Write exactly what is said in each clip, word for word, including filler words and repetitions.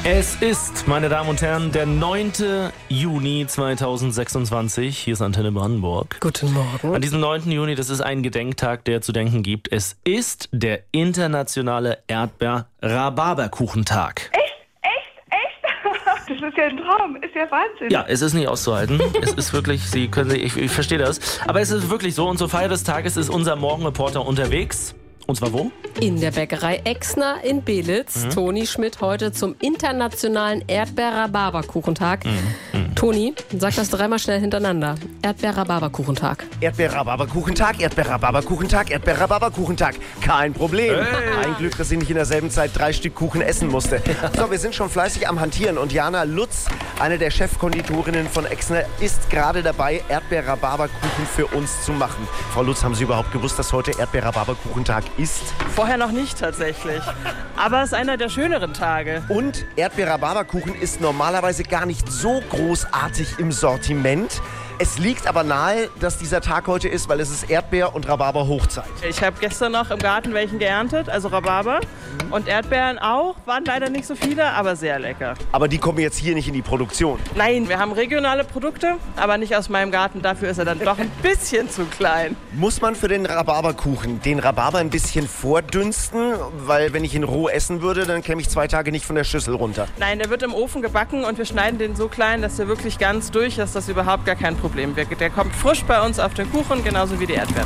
Es ist, meine Damen und Herren, der neunte Juni zweitausendsechsundzwanzig. Hier ist Antenne Brandenburg. Guten Morgen. An diesem neunten Juni, das ist ein Gedenktag, der zu denken gibt. Es ist der internationale Erdbeer-Rhabarberkuchentag. Echt? Echt? Echt? Das ist ja ein Traum. Ist ja Wahnsinn. Ja, es ist nicht auszuhalten. Es ist wirklich, Sie können, ich, ich verstehe das. Aber es ist wirklich so. Und zur Feier des Tages ist unser Morgenreporter unterwegs. Und zwar wo? In der Bäckerei Exner in Belitz. Mhm. Toni Schmidt heute zum internationalen Erdbeer-Rhabarberkuchentag. Mhm. Mhm. Toni, sag das dreimal schnell hintereinander. Erdbeer-Rhabarberkuchentag. Erdbeer-Rhabarberkuchentag, Erdbeer-Rhabarberkuchentag, Erdbeer-Rhabarberkuchentag. Kein Problem. Hey. Ein Glück, dass ich nicht in derselben Zeit drei Stück Kuchen essen musste. So, wir sind schon fleißig am Hantieren und Jana Lutz, eine der Chefkonditorinnen von Exner, ist gerade dabei, Erdbeer-Rhabarberkuchen für uns zu machen. Frau Lutz, haben Sie überhaupt gewusst, dass heute Erdbeer-Rhabarberkuchentag ist? Vorher noch nicht tatsächlich. Aber es ist einer der schöneren Tage. Und Erdbeer-Rhabarberkuchen ist normalerweise gar nicht so großartig im Sortiment. Es liegt aber nahe, dass dieser Tag heute ist, weil es ist Erdbeer- und Rhabarber-Hochzeit. Ich habe gestern noch im Garten welchen geerntet, also Rhabarber. Mhm. Und Erdbeeren auch, waren leider nicht so viele, aber sehr lecker. Aber die kommen jetzt hier nicht in die Produktion. Nein, wir haben regionale Produkte, aber nicht aus meinem Garten. Dafür ist er dann doch ein bisschen zu klein. Muss man für den Rhabarberkuchen den Rhabarber ein bisschen vordünsten? Weil wenn ich ihn roh essen würde, dann käme ich zwei Tage nicht von der Schüssel runter. Nein, der wird im Ofen gebacken und wir schneiden den so klein, dass der wirklich ganz durch ist, dass das überhaupt gar kein Problem wird. Der kommt frisch bei uns auf den Kuchen, genauso wie die Erdbeeren.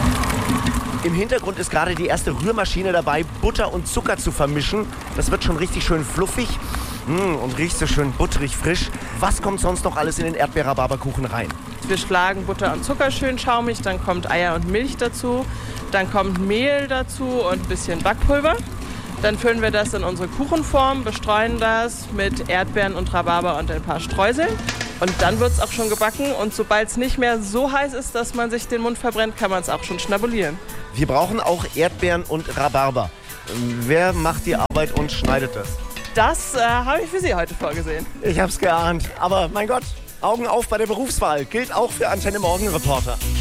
Im Hintergrund ist gerade die erste Rührmaschine dabei, Butter und Zucker zu vermischen. Das wird schon richtig schön fluffig mmh, und riecht so schön butterig frisch. Was kommt sonst noch alles in den Erdbeer-Rhabarberkuchen rein? Wir schlagen Butter und Zucker schön schaumig, dann kommt Eier und Milch dazu, dann kommt Mehl dazu und ein bisschen Backpulver. Dann füllen wir das in unsere Kuchenform, bestreuen das mit Erdbeeren und Rhabarber und ein paar Streuseln. Und dann wird es auch schon gebacken und sobald es nicht mehr so heiß ist, dass man sich den Mund verbrennt, kann man es auch schon schnabulieren. Wir brauchen auch Erdbeeren und Rhabarber. Wer macht die Arbeit und schneidet das? Das äh, habe ich für Sie heute vorgesehen. Ich hab's geahnt. Aber mein Gott, Augen auf bei der Berufswahl. Gilt auch für Antenne Morgen Reporter.